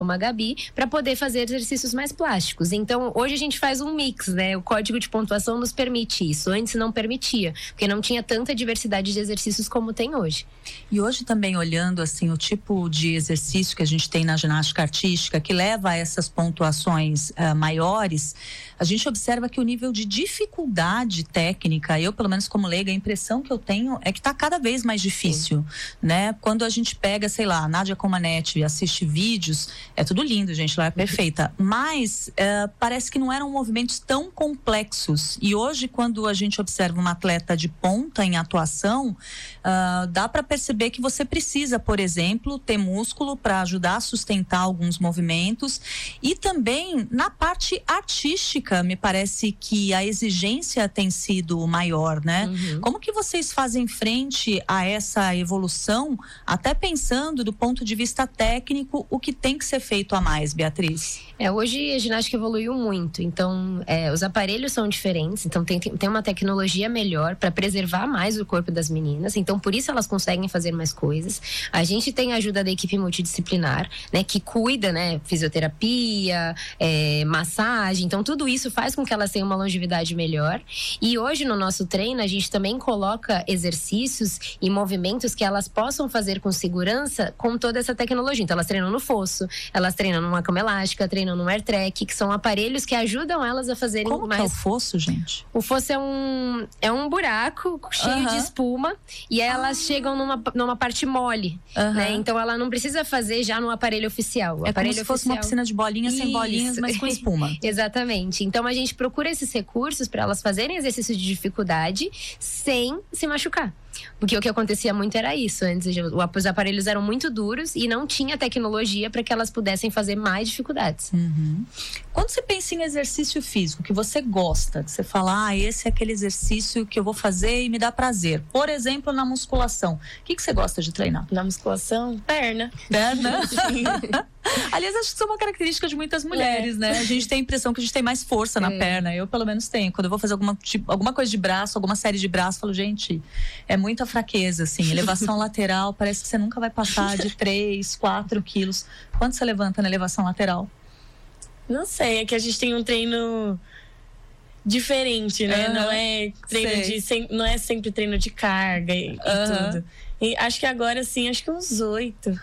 como a Gabi, para poder fazer exercícios mais plásticos. Então, hoje a gente faz um mix, né? O código de pontuação nos permite isso. Antes não permitia, porque não tinha tanta diversidade de exercícios como tem hoje. E hoje também olhando assim o tipo de exercício que a gente tem na ginástica artística, que leva a essas pontuações maiores, a gente observa que o nível de dificuldade técnica, eu pelo menos como leiga, a impressão que eu tenho é que está cada vez mais difícil, né? Quando a gente pega, sei lá, a Nádia Comaneci e assiste vídeos, é tudo lindo, gente, ela é perfeita, mas parece que não eram movimentos tão complexos. E hoje, quando a gente observa uma atleta de ponta em atuação, dá para perceber que você precisa, por exemplo, ter músculo para ajudar a sustentar alguns movimentos, e também na parte artística me parece que a exigência tem sido maior, né? Como que vocês fazem frente a essa evolução, até pensando do ponto de vista técnico, o que tem que ser feito a mais, Beatriz? Hoje a ginástica evoluiu muito, então os aparelhos são diferentes, então tem uma tecnologia melhor para preservar mais o corpo das meninas, então por isso elas conseguem fazer mais coisas. A gente tem a ajuda da equipe multidisciplinar, né, que cuida, né, fisioterapia, massagem, então tudo isso faz com que elas tenham uma longevidade melhor. E hoje no nosso treino a gente também coloca exercícios e movimentos que elas possam fazer com segurança com toda essa tecnologia. Então elas treinam no fosso, elas treinam numa cama elástica, treinam no AirTrack, que são aparelhos que ajudam elas a fazerem Como mais. Como que é o fosso, gente? O fosso é um buraco cheio de espuma, e aí elas chegam numa parte mole, né? Então ela não precisa fazer já no aparelho oficial. O aparelho como se fosse uma piscina de bolinhas, sem bolinhas, mas com espuma. Exatamente. Então a gente procura esses recursos para elas fazerem exercícios de dificuldade sem se machucar. Porque o que acontecia muito era isso. Antes os aparelhos eram muito duros e não tinha tecnologia para que elas pudessem fazer mais dificuldades. Quando você pensa em exercício físico que você gosta, que você fala, esse é aquele exercício que eu vou fazer e me dá prazer. Por exemplo, na musculação, o que você gosta de treinar? Na musculação, perna. Perna? Aliás, acho que isso é uma característica de muitas mulheres, né? A gente tem a impressão que a gente tem mais força na perna. Eu, pelo menos, tenho. Quando eu vou fazer alguma coisa de braço, alguma série de braço, eu falo, gente, é muita fraqueza, assim. Elevação lateral, parece que você nunca vai passar de 3, 4 quilos. Quanto você levanta na elevação lateral? Não sei, é que a gente tem um treino diferente, né? Não é treino não é sempre treino de carga e tudo. E acho que agora sim, acho que uns 8.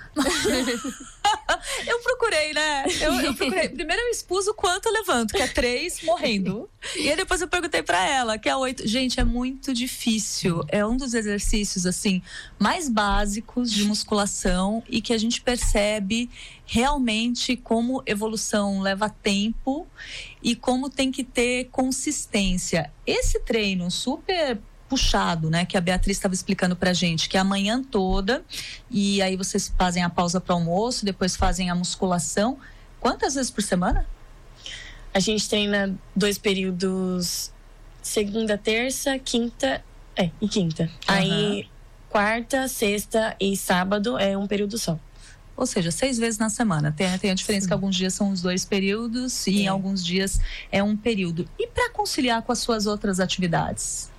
Eu procurei, né? Eu procurei. Primeiro eu expus o quanto eu levanto, que é 3 morrendo. E aí depois eu perguntei pra ela, que é 8. Gente, é muito difícil. É um dos exercícios, assim, mais básicos de musculação e que a gente percebe realmente como evolução leva tempo e como tem que ter consistência. Esse treino super puxado, né, que a Beatriz estava explicando pra gente, que é a manhã toda, e aí vocês fazem a pausa para almoço, depois fazem a musculação. Quantas vezes por semana? A gente treina 2 períodos, segunda, terça, quinta e quinta. Aí quarta, sexta e sábado é um período só. Ou seja, 6 vezes na semana. Tem a diferença que alguns dias são os 2 períodos e em alguns dias é um período. E para conciliar com as suas outras atividades?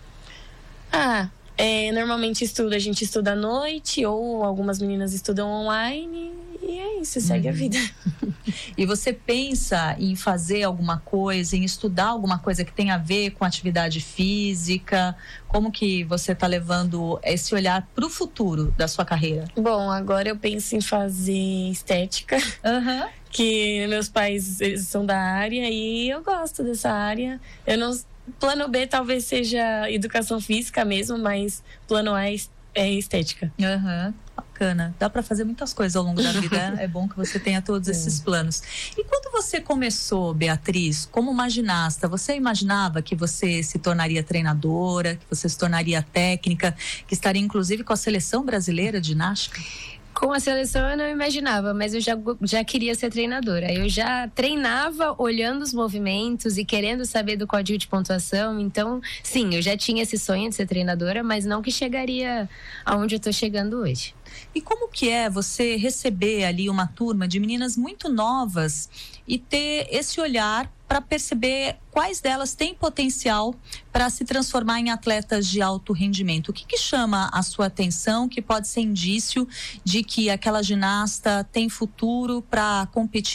Normalmente a gente estuda à noite, ou algumas meninas estudam online, e é isso, segue a vida. E você pensa em fazer alguma coisa, em estudar alguma coisa que tenha a ver com atividade física? Como que você está levando esse olhar para o futuro da sua carreira? Bom, agora eu penso em fazer estética, que meus pais eles são da área e eu gosto dessa área. Plano B talvez seja educação física mesmo, mas plano A é estética. Bacana. Dá para fazer muitas coisas ao longo da vida. É bom que você tenha todos esses planos. E quando você começou, Beatriz, como uma ginasta, você imaginava que você se tornaria treinadora, que você se tornaria técnica, que estaria inclusive com a seleção brasileira de ginástica? Com a seleção eu não imaginava, mas eu já queria ser treinadora. Eu já treinava olhando os movimentos e querendo saber do código de pontuação. Então, sim, eu já tinha esse sonho de ser treinadora, mas não que chegaria aonde eu estou chegando hoje. E como que é você receber ali uma turma de meninas muito novas e ter esse olhar para perceber quais delas têm potencial para se transformar em atletas de alto rendimento? O que chama a sua atenção, que pode ser indício de que aquela ginasta tem futuro para competir